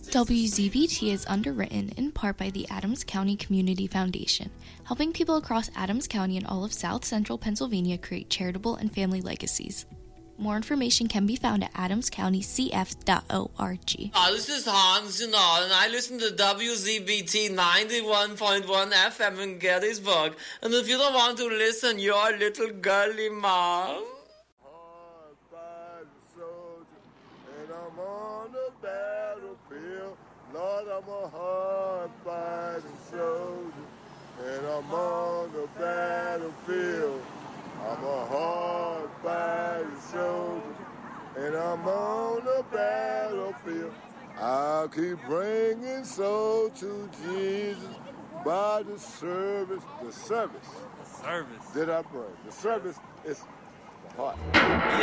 WZBT is underwritten in part by the Adams County Community Foundation, helping people across Adams County and all of South Central Pennsylvania create charitable and family legacies. More information can be found at adamscountycf.org. This is Hans Janal, and I listen to WZBT 91.1 FM in Gettysburg. And if you don't want to listen, you're a little girly mom. Hard by the soldier, and I'm on the battlefield. Lord, I'm a hard-fighting soldier, and I'm on the battlefield. I'm a hard-fighting soldier, and I'm on the battlefield. I'll keep bringing soul to Jesus by the service. The service. Service. Did I bring? The service is the heart.